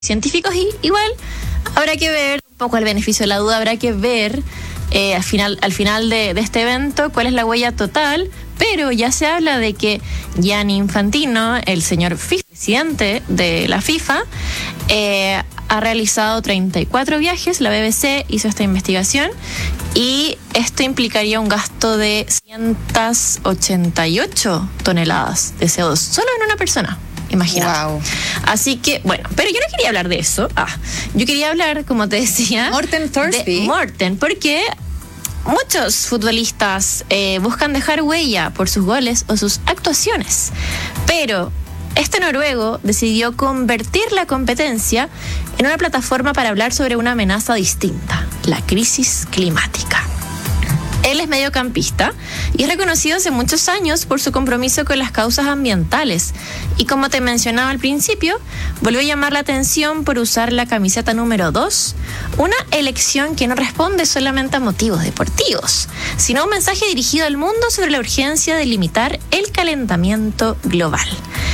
científicos, y igual habrá que ver, un poco al beneficio de la duda, habrá que ver al final de este evento cuál es la huella total, pero ya se habla de que Gianni Infantino, el señor presidente de la FIFA, ha realizado 34 viajes. La BBC hizo esta investigación y esto implicaría un gasto de 188 toneladas de CO2 solo en una persona. Imagínate. Wow. Así que, bueno, pero yo no quería hablar de eso. Yo quería hablar, como te decía, Morten Thorsby. de Morten, porque muchos futbolistas buscan dejar huella por sus goles o sus actuaciones. Pero este noruego decidió convertir la competencia en una plataforma para hablar sobre una amenaza distinta: la crisis climática. Él es mediocampista y es reconocido hace muchos años por su compromiso con las causas ambientales. Y como te mencionaba al principio, volvió a llamar la atención por usar la camiseta número 2, una elección que no responde solamente a motivos deportivos, sino a un mensaje dirigido al mundo sobre la urgencia de limitar el calentamiento global.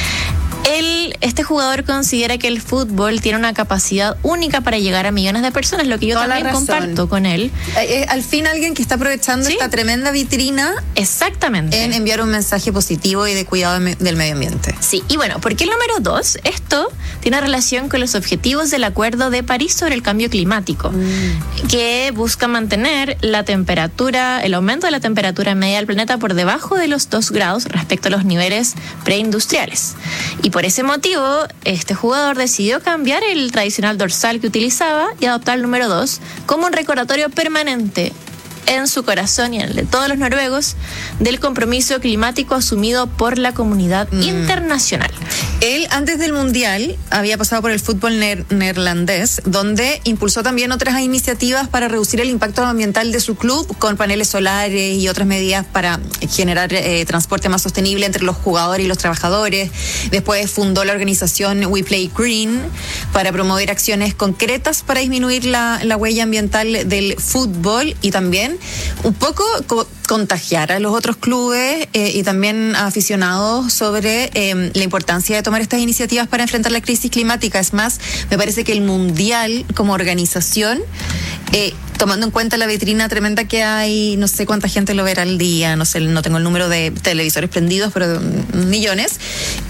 Este jugador considera que el fútbol tiene una capacidad única para llegar a millones de personas, lo que yo Toda también comparto con él. Al fin alguien que está aprovechando esta tremenda vitrina exactamente en enviar un mensaje positivo y de cuidado del medio ambiente. Sí, y bueno, ¿por qué el número 2? Esto tiene relación con los objetivos del Acuerdo de París sobre el cambio climático, que busca mantener la temperatura, el aumento de la temperatura media del planeta por debajo de los 2 grados respecto a los niveles preindustriales. Y por ese motivo, este jugador decidió cambiar el tradicional dorsal que utilizaba y adoptar el número 2 como un recordatorio permanente en su corazón y en el de todos los noruegos del compromiso climático asumido por la comunidad internacional. Él, antes del Mundial, había pasado por el fútbol neerlandés, donde impulsó también otras iniciativas para reducir el impacto ambiental de su club, con paneles solares y otras medidas para generar transporte más sostenible entre los jugadores y los trabajadores. Después fundó la organización We Play Green para promover acciones concretas para disminuir la huella ambiental del fútbol y también un poco contagiar a los otros clubes y también a aficionados sobre la importancia de tomar estas iniciativas para enfrentar la crisis climática. Es más, me parece que el Mundial como organización, tomando en cuenta la vitrina tremenda que hay, no sé cuánta gente lo verá al día, no sé, no tengo el número de televisores prendidos, pero millones,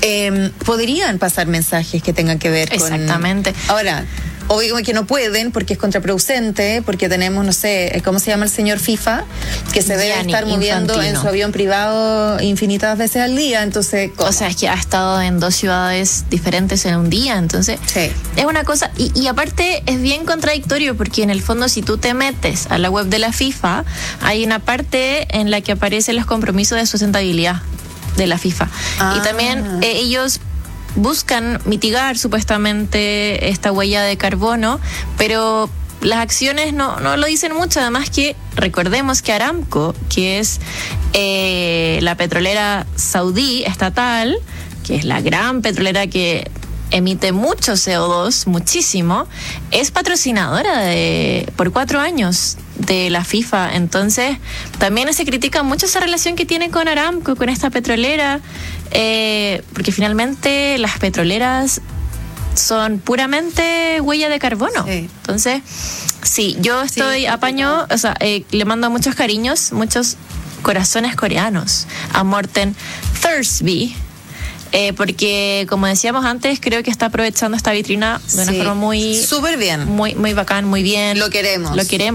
podrían pasar mensajes que tengan que ver con... Exactamente. Ahora, obvio que no pueden porque es contraproducente, porque tenemos, no sé, ¿cómo se llama el señor FIFA? Que se debe estar moviendo Infantino en su avión privado infinitas veces al día, entonces... ¿cómo? O sea, es que ha estado en 2 ciudades diferentes en un día, entonces sí. Es una cosa, y aparte es bien contradictorio porque en el fondo si tú te metes a la web de la FIFA, hay una parte en la que aparecen los compromisos de sustentabilidad de la FIFA. Y también ellos buscan mitigar supuestamente esta huella de carbono, pero las acciones no lo dicen mucho. Además que recordemos que Aramco, que es la petrolera saudí estatal, que es la gran petrolera que emite mucho CO2, muchísimo, es patrocinadora por 4 años de la FIFA. Entonces también se critica mucho esa relación que tiene con Aramco, con esta petrolera, porque finalmente las petroleras son puramente huella de carbono. Sí. Entonces, sí, yo estoy apaño, o sea, le mando muchos cariños, muchos corazones coreanos a Morten Thorsby, porque como decíamos antes, creo que está aprovechando esta vitrina de una forma muy... súper bien. Muy bacán, muy bien. Lo queremos.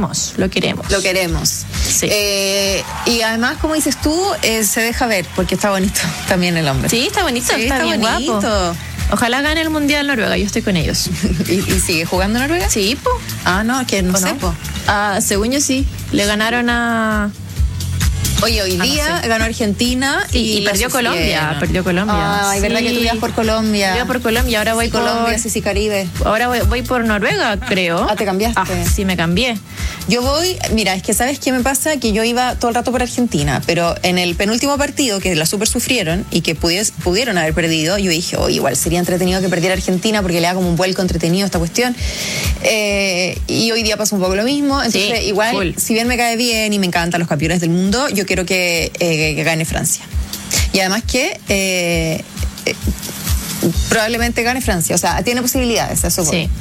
Sí. Y además, como dices tú, se deja ver, porque está bonito también el hombre. Sí, está bonito, Sí, está bien bonito. guapo. Ojalá gane el Mundial Noruega, yo estoy con ellos. ¿Y sigue jugando Noruega? Sí, po. No, que no sé, po. Según yo sí, le ganaron a... Oye, hoy día ganó Argentina y perdió Colombia. Ay, verdad que tú ibas por Colombia. Yo iba por Colombia, ahora voy por... Colombia, sí, Caribe. Ahora voy por Noruega, creo. ¿Te cambiaste? Sí, me cambié. Yo voy, mira, es que ¿sabes qué me pasa? Que yo iba todo el rato por Argentina, pero en el penúltimo partido, que la super sufrieron y que pudieron haber perdido, yo dije, igual sería entretenido que perdiera Argentina porque le da como un vuelco entretenido a esta cuestión. Y hoy día pasa un poco lo mismo. Entonces, sí, igual, full. Si bien me cae bien y me encantan los campeones del mundo, yo quiero que gane Francia. Y además que probablemente gane Francia. O sea, tiene posibilidades, eso. Sí.